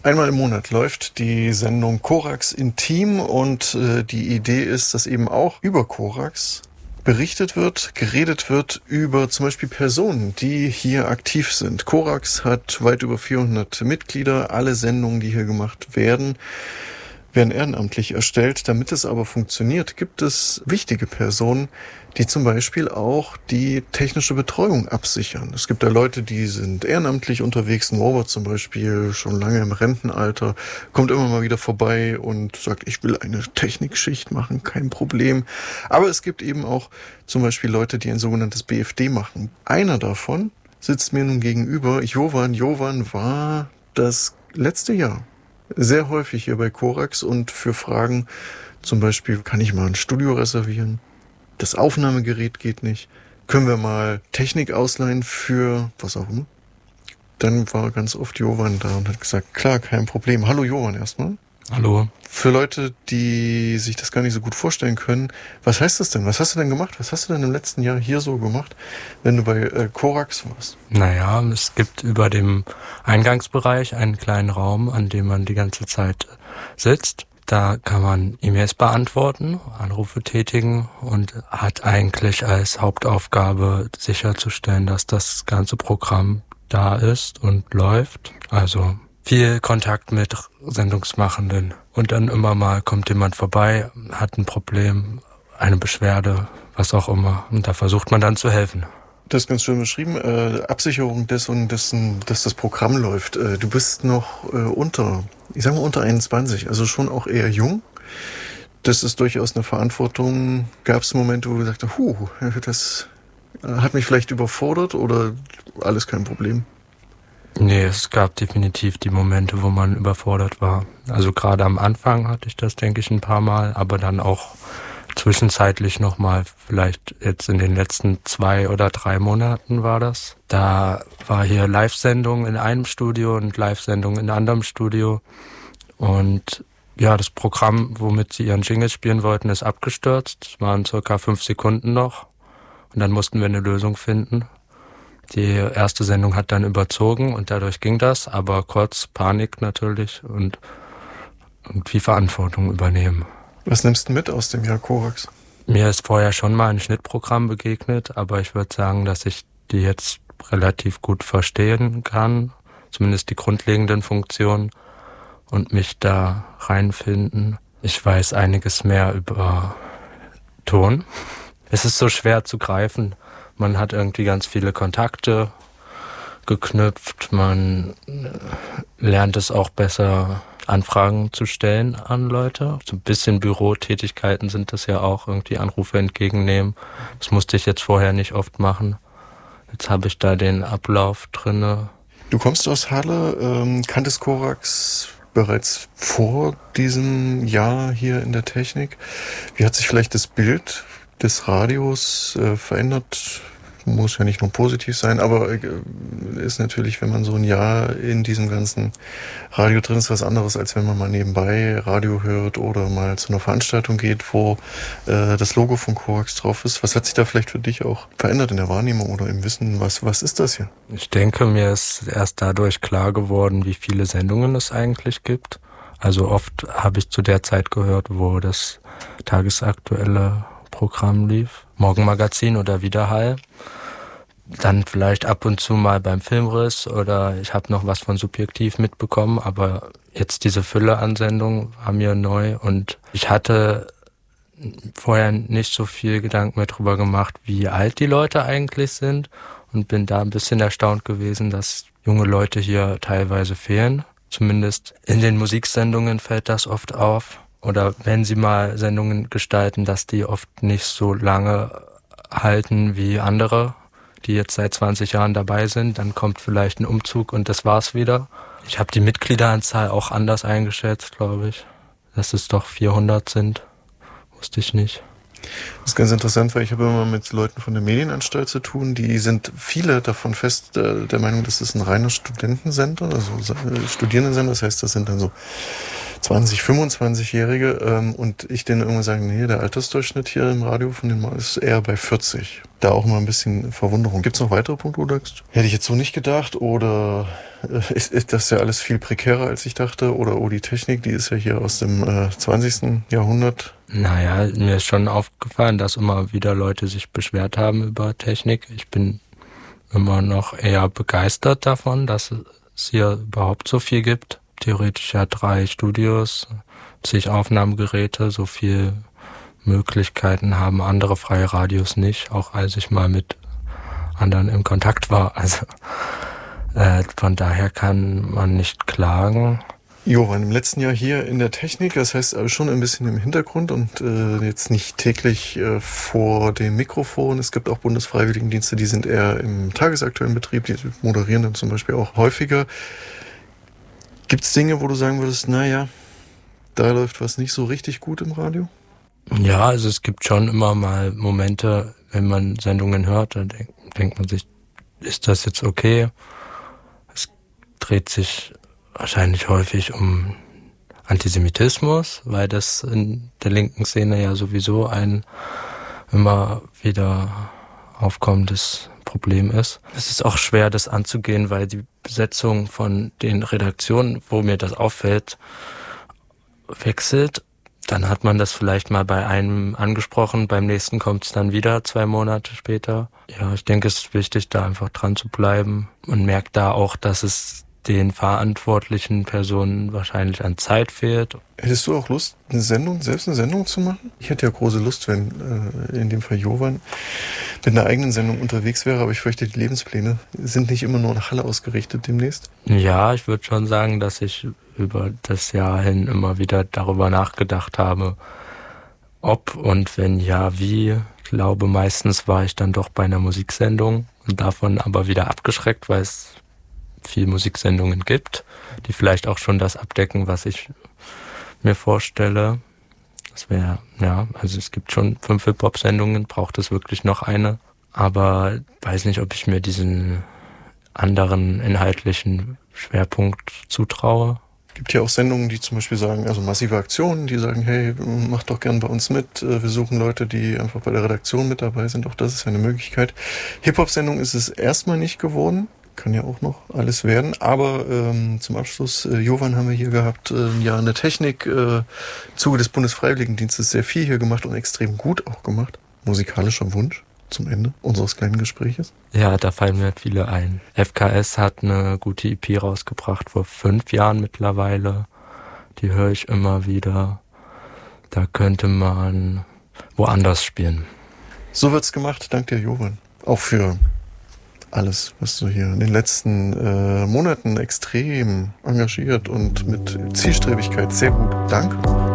Einmal im Monat läuft die Sendung Korax Intim und die Idee ist, dass eben auch über Korax berichtet wird, geredet wird über zum Beispiel Personen, die hier aktiv sind. Korax hat weit über 400 Mitglieder. Alle Sendungen, die hier gemacht werden ehrenamtlich erstellt. Damit es aber funktioniert, gibt es wichtige Personen, die zum Beispiel auch die technische Betreuung absichern. Es gibt da Leute, die sind ehrenamtlich unterwegs. Ein Robert zum Beispiel, schon lange im Rentenalter, kommt immer mal wieder vorbei und sagt, ich will eine Technikschicht machen, kein Problem. Aber es gibt eben auch zum Beispiel Leute, die ein sogenanntes BFD machen. Einer davon sitzt mir nun gegenüber, Jovan. Jovan war das letzte Jahr sehr häufig hier bei Korax und für Fragen, zum Beispiel, kann ich mal ein Studio reservieren? Das Aufnahmegerät geht nicht. Können wir mal Technik ausleihen für was auch immer? Dann war ganz oft Jovan da und hat gesagt, klar, kein Problem. Hallo Jovan erstmal. Hallo. Für Leute, die sich das gar nicht so gut vorstellen können, was heißt das denn? Was hast du denn gemacht? Was hast du denn im letzten Jahr hier so gemacht, wenn du bei Korax warst? Naja, es gibt über dem Eingangsbereich einen kleinen Raum, an dem man die ganze Zeit sitzt. Da kann man E-Mails beantworten, Anrufe tätigen und hat eigentlich als Hauptaufgabe sicherzustellen, dass das ganze Programm da ist und läuft. Also viel Kontakt mit Sendungsmachenden. Und dann immer mal kommt jemand vorbei, hat ein Problem, eine Beschwerde, was auch immer. Und da versucht man dann zu helfen. Das ist ganz schön beschrieben. Absicherung dessen, dass das Programm läuft. Du bist noch unter 21, also schon auch eher jung. Das ist durchaus eine Verantwortung. Gab es Momente, wo du gesagt hast, das hat mich vielleicht überfordert oder alles kein Problem? Nee, es gab definitiv die Momente, wo man überfordert war. Also gerade am Anfang hatte ich das, denke ich, ein paar Mal, aber dann auch zwischenzeitlich nochmal, vielleicht jetzt in den letzten 2 oder 3 Monaten war das. Da war hier Live-Sendung in einem Studio und Live-Sendung in einem anderen Studio. Und ja, das Programm, womit sie ihren Jingle spielen wollten, ist abgestürzt. Es waren circa 5 Sekunden noch. Und dann mussten wir eine Lösung finden. Die erste Sendung hat dann überzogen und dadurch ging das, aber kurz Panik natürlich und viel Verantwortung übernehmen. Was nimmst du mit aus dem Jahr Korax? Mir ist vorher schon mal ein Schnittprogramm begegnet, aber ich würde sagen, dass ich die jetzt relativ gut verstehen kann, zumindest die grundlegenden Funktionen und mich da reinfinden. Ich weiß einiges mehr über Ton. Es ist so schwer zu greifen. Man hat irgendwie ganz viele Kontakte geknüpft. Man lernt es auch besser, Anfragen zu stellen an Leute. So ein bisschen Bürotätigkeiten sind das ja auch, irgendwie Anrufe entgegennehmen. Das musste ich jetzt vorher nicht oft machen. Jetzt habe ich da den Ablauf drinne. Du kommst aus Halle, kanntest Korax bereits vor diesem Jahr hier in der Technik. Wie hat sich vielleicht das Bild des Radios verändert? Muss ja nicht nur positiv sein, aber ist natürlich, wenn man so ein Jahr in diesem ganzen Radio drin ist, was anderes, als wenn man mal nebenbei Radio hört oder mal zu einer Veranstaltung geht, wo das Logo von Korax drauf ist. Was hat sich da vielleicht für dich auch verändert in der Wahrnehmung oder im Wissen? Was ist das hier? Ich denke, mir ist erst dadurch klar geworden, wie viele Sendungen es eigentlich gibt. Also oft habe ich zu der Zeit gehört, wo das tagesaktuelle Programm lief. Morgenmagazin oder Widerhall. Dann vielleicht ab und zu mal beim Filmriss oder ich habe noch was von Subjektiv mitbekommen, aber jetzt diese Fülle an Sendungen war mir neu und ich hatte vorher nicht so viel Gedanken mehr drüber gemacht, wie alt die Leute eigentlich sind und bin da ein bisschen erstaunt gewesen, dass junge Leute hier teilweise fehlen. Zumindest in den Musiksendungen fällt das oft auf. Oder wenn sie mal Sendungen gestalten, dass die oft nicht so lange halten wie andere, die jetzt seit 20 Jahren dabei sind. Dann kommt vielleicht ein Umzug und das war's wieder. Ich habe die Mitgliederanzahl auch anders eingeschätzt, glaube ich. Dass es doch 400 sind, wusste ich nicht. Das ist ganz interessant, weil ich habe immer mit Leuten von der Medienanstalt zu tun, die sind viele davon fest der Meinung, das ist ein reiner Studentensender, also Studierendensender, das heißt, das sind dann so 20-, 25-Jährige und ich denen irgendwann sage, nee, der Altersdurchschnitt hier im Radio von den Mann ist eher bei 40. Da auch mal ein bisschen Verwunderung. Gibt es noch weitere Punkte, wo du sagst? Hätte ich jetzt so nicht gedacht oder ist das ja alles viel prekärer, als ich dachte? Oder die Technik, die ist ja hier aus dem 20. Jahrhundert. Naja, mir ist schon aufgefallen, dass immer wieder Leute sich beschwert haben über Technik. Ich bin immer noch eher begeistert davon, dass es hier überhaupt so viel gibt. Theoretisch ja 3 Studios, zig Aufnahmegeräte, so viel Möglichkeiten haben andere freie Radios nicht, auch als ich mal mit anderen im Kontakt war. Also von daher kann man nicht klagen. Jovan, im letzten Jahr hier in der Technik, das heißt schon ein bisschen im Hintergrund und jetzt nicht täglich vor dem Mikrofon. Es gibt auch Bundesfreiwilligendienste, die sind eher im tagesaktuellen Betrieb, die moderieren dann zum Beispiel auch häufiger. Gibt es Dinge, wo du sagen würdest, naja, da läuft was nicht so richtig gut im Radio? Ja, also es gibt schon immer mal Momente, wenn man Sendungen hört, dann denkt man sich, ist das jetzt okay? Es dreht sich wahrscheinlich häufig um Antisemitismus, weil das in der linken Szene ja sowieso ein immer wieder aufkommendes Problem ist. Es ist auch schwer, das anzugehen, weil die Besetzung von den Redaktionen, wo mir das auffällt, wechselt. Dann hat man das vielleicht mal bei einem angesprochen, beim nächsten kommt es dann wieder 2 Monate später. Ja, ich denke, es ist wichtig, da einfach dran zu bleiben. Man merkt da auch, dass es den verantwortlichen Personen wahrscheinlich an Zeit fehlt. Hättest du auch Lust, selbst eine Sendung zu machen? Ich hätte ja große Lust, wenn in dem Fall Jovan mit einer eigenen Sendung unterwegs wäre, aber ich fürchte, die Lebenspläne sind nicht immer nur nach Halle ausgerichtet demnächst. Ja, ich würde schon sagen, dass ich über das Jahr hin immer wieder darüber nachgedacht habe, ob und wenn ja, wie. Ich glaube, meistens war ich dann doch bei einer Musiksendung und davon aber wieder abgeschreckt, weil es viel Musiksendungen gibt, die vielleicht auch schon das abdecken, was ich mir vorstelle. Das wäre, ja, also es gibt schon 5 Hip-Hop-Sendungen, braucht es wirklich noch eine. Aber weiß nicht, ob ich mir diesen anderen inhaltlichen Schwerpunkt zutraue. Es gibt ja auch Sendungen, die zum Beispiel sagen, also massive Aktionen, die sagen, hey, mach doch gern bei uns mit. Wir suchen Leute, die einfach bei der Redaktion mit dabei sind. Auch das ist ja eine Möglichkeit. Hip-Hop-Sendung ist es erstmal nicht geworden. Kann ja auch noch alles werden. Aber zum Abschluss, Jovan haben wir hier gehabt, ja in der Technik, im Zuge des Bundesfreiwilligendienstes sehr viel hier gemacht und extrem gut auch gemacht. Musikalischer Wunsch zum Ende unseres kleinen Gespräches. Ja, da fallen mir viele ein. FKS hat eine gute EP rausgebracht vor 5 Jahren mittlerweile. Die höre ich immer wieder. Da könnte man woanders spielen. So wird's gemacht. Danke dir, Jovan. Auch für alles, was du hier in den letzten Monaten extrem engagiert und mit Zielstrebigkeit sehr gut. Danke.